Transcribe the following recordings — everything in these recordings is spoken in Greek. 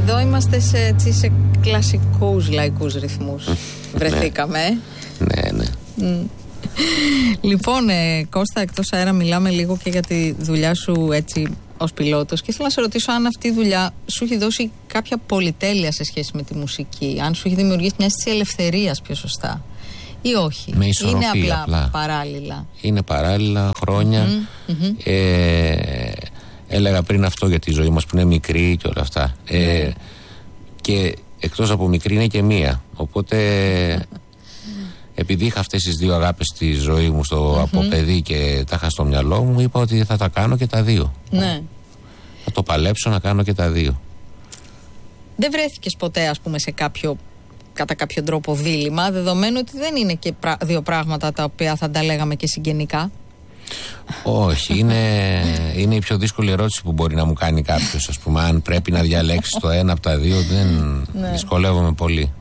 Εδώ είμαστε σε κλασικούς λαϊκούς ρυθμούς. Βρεθήκαμε. Ναι. Λοιπόν, Κώστα, εκτός αέρα μιλάμε λίγο και για τη δουλειά σου έτσι ως πιλότος, και θέλω να σε ρωτήσω αν αυτή η δουλειά σου έχει δώσει κάποια πολυτέλεια σε σχέση με τη μουσική, αν σου έχει δημιουργήσει μια αίσθηση ελευθερίας πιο σωστά ή όχι. Με ισορροπία, είναι απλά παράλληλα. Είναι παράλληλα χρόνια. Έλεγα πριν αυτό για τη ζωή μας που είναι μικρή και όλα αυτά. Και εκτός από μικρή είναι και μία. Οπότε επειδή είχα αυτές τις δύο αγάπες στη ζωή μου από παιδί και τα είχα στο μυαλό μου, είπα ότι θα τα κάνω και τα δύο. Ναι. Θα το παλέψω να κάνω και τα δύο. Δεν βρέθηκες ποτέ, ας πούμε, σε κατά κάποιο τρόπο δίλημμα, δεδομένου ότι δεν είναι και δύο πράγματα τα οποία θα τα λέγαμε και συγγενικά? Όχι, είναι η πιο δύσκολη ερώτηση που μπορεί να μου κάνει κάποιος, ας πούμε. Αν πρέπει να διαλέξεις το ένα από τα δύο, δυσκολεύομαι πολύ.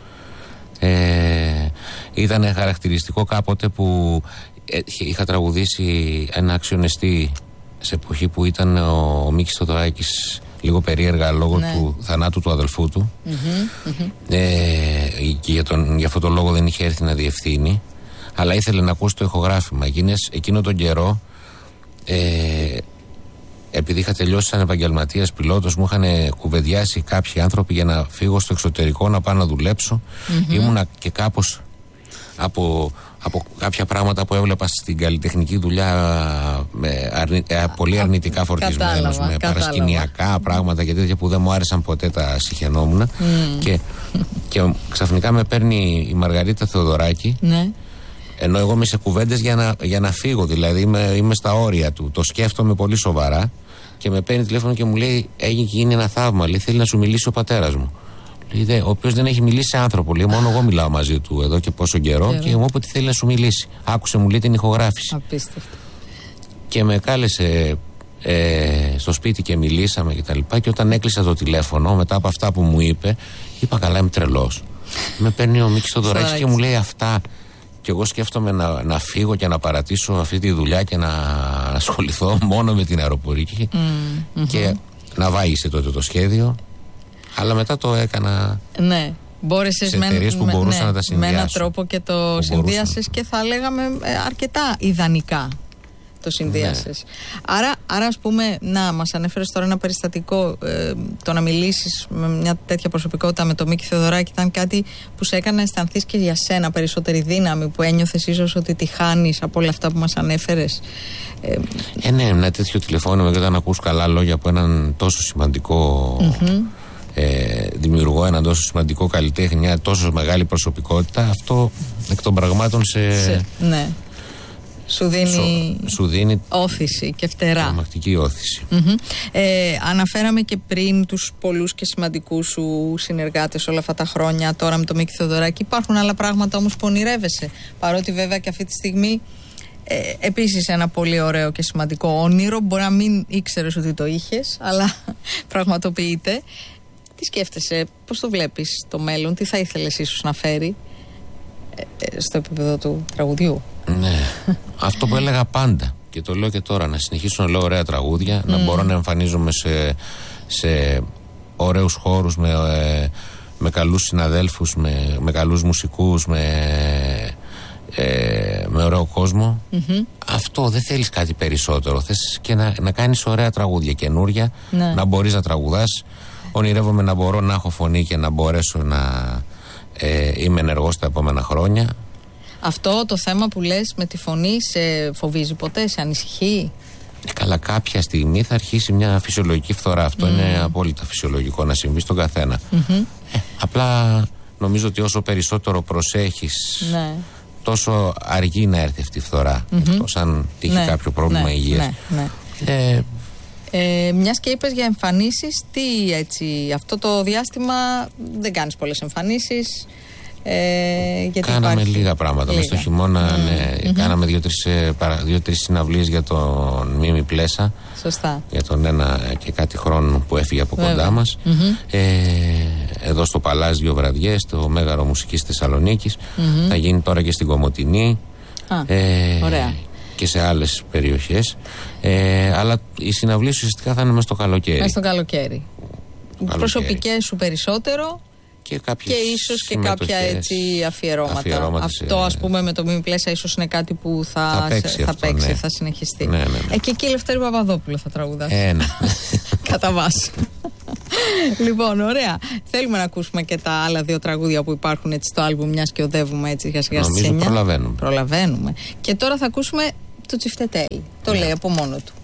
Ήταν χαρακτηριστικό κάποτε που είχα τραγουδήσει ένα αξιονεστή σε εποχή που ήταν ο Μίκης Θοδωράκης λίγο περίεργα λόγω του θανάτου του αδελφού του, και για αυτόν τον λόγο δεν είχε έρθει να διευθύνει, αλλά ήθελε να ακούσει το ηχογράφημα. Εκείνο τον καιρό, επειδή είχα τελειώσει σαν επαγγελματίας πιλότος, μου είχαν κουβεντιάσει κάποιοι άνθρωποι για να φύγω στο εξωτερικό να πάω να δουλέψω. Ήμουνα και κάπως από κάποια πράγματα που έβλεπα στην καλλιτεχνική δουλειά πολύ αρνητικά φορτισμένος, με παρασκηνιακά πράγματα και τέτοια που δεν μου άρεσαν ποτέ, τα συχαινόμουν. Και ξαφνικά με παίρνει η Μαργαρίτα Θεοδωράκη, ενώ εγώ είμαι σε κουβέντες για να φύγω, δηλαδή είμαι στα όρια του, το σκέφτομαι πολύ σοβαρά, και με παίρνει τηλέφωνο και μου λέει: έγινε και γίνει ένα θαύμα, λέει, θέλει να σου μιλήσει ο πατέρας μου. Λέει, ο οποίος δεν έχει μιλήσει σε άνθρωπο, λέει, μόνο εγώ μιλάω μαζί του εδώ και πόσο καιρό, και μου είπε ότι θέλει να σου μιλήσει. Άκουσε, μου λέει, την ηχογράφηση. Απίστευτο. Και με κάλεσε στο σπίτι και μιλήσαμε και τα λοιπά, και όταν έκλεισα το τηλέφωνο μετά από αυτά που μου είπε, είπα: καλά, είμαι τρελός. Με παίρνει ο Μίκης Θοδωράκης και μου λέει αυτά, και εγώ σκέφτομαι να φύγω και να παρατήσω αυτή τη δουλειά και να ασχοληθώ μόνο με την αεροπορική, και να βάγισε τότε το σχέδιο, αλλά μετά το έκανα. Ναι. Μπόρεσες σε εταιρείες που μπορούσα να τα συνδυάσω. Με έναν τρόπο και το συνδύασες, και θα λέγαμε αρκετά ιδανικά το συνδύασες. Άρα, ας πούμε, μας ανέφερες τώρα ένα περιστατικό, το να μιλήσεις με μια τέτοια προσωπικότητα με τον Μίκη Θεοδωράκη ήταν κάτι που σε έκανε να αισθανθείς και για σένα περισσότερη δύναμη, που ένιωθες ίσως ότι τη χάνεις από όλα αυτά που μας ανέφερες? Ναι, ένα τέτοιο τηλεφώνημα, και όταν ακούς καλά λόγια από έναν τόσο σημαντικό δημιουργό, έναν τόσο σημαντικό καλλιτέχνη, μια τόσο μεγάλη προσωπικότητα, αυτό εκ των πραγμάτων ναι. Σου δίνει όθηση και φτερά. Τρομακτική όθηση. Αναφέραμε και πριν τους πολλούς και σημαντικούς σου συνεργάτες όλα αυτά τα χρόνια, τώρα με τον Μίκη Θεοδωράκη. Υπάρχουν άλλα πράγματα όμως που ονειρεύεσαι? Παρότι βέβαια και αυτή τη στιγμή επίσης ένα πολύ ωραίο και σημαντικό όνειρο, μπορεί να μην ήξερες ότι το είχες, αλλά πραγματοποιείται. Τι σκέφτεσαι, πώς το βλέπεις το μέλλον, τι θα ήθελες ίσως να φέρει στο επίπεδο του τραγουδιού? Ναι, αυτό που έλεγα πάντα και το λέω και τώρα, να συνεχίσω να λέω ωραία τραγούδια, να μπορώ να εμφανίζομαι σε ωραίους χώρους, με καλούς συναδέλφους, με καλούς μουσικούς, με ωραίο κόσμο. Αυτό, δεν θέλεις κάτι περισσότερο. Θες και να κάνεις ωραία τραγούδια καινούρια, να μπορείς να τραγουδάς. Ονειρεύομαι να μπορώ να έχω φωνή και να μπορέσω να είμαι ενεργός τα επόμενα χρόνια. Αυτό το θέμα που λες με τη φωνή σε φοβίζει ποτέ, σε ανησυχεί? Καλά, κάποια στιγμή θα αρχίσει μια φυσιολογική φθορά. Αυτό είναι απόλυτα φυσιολογικό να συμβεί στον καθένα. Απλά νομίζω ότι όσο περισσότερο προσέχεις, τόσο αργεί να έρθει αυτή η φθορά. Εκτός αν τύχει κάποιο πρόβλημα υγείας. Μιας και είπες για εμφανίσεις, τι έτσι, αυτό το διάστημα δεν κάνεις πολλές εμφανίσεις? Κάναμε λίγα πράγματα. Μες στο χειμώνα κάναμε δύο-τρεις συναυλίες για τον Μίμη Πλέσα. Σωστά. Για τον ένα και κάτι χρόνο που έφυγε από κοντά μας. Εδώ στο Παλάζ 2 βραδιές, το Μέγαρο Μουσικής Θεσσαλονίκης. Θα γίνει τώρα και στην Κομοτηνή. Ωραία. Και σε άλλες περιοχές. Αλλά οι συναυλίες ουσιαστικά θα είναι μες στο καλοκαίρι. Μες στο καλοκαίρι. προσωπικές σου περισσότερο. Και ίσως και κάποια έτσι αφιερώματα. Αυτό ας πούμε με το Μη Πλέσσα ίσως είναι κάτι που θα παίξει, θα συνεχιστεί. Ναι. Και εκεί η Λευτέρη Παπαδόπουλο θα τραγουδάσει. Ναι. Κατά βάση. Λοιπόν, ωραία. Θέλουμε να ακούσουμε και τα άλλα 2 τραγούδια που υπάρχουν έτσι στο άλμπουμ, μιας και οδεύουμε έτσι για σιγά στις 9. Νομίζω προλαβαίνουμε. Και τώρα θα ακούσουμε το Τσιφτετέλη. Το λέει από μόνο του.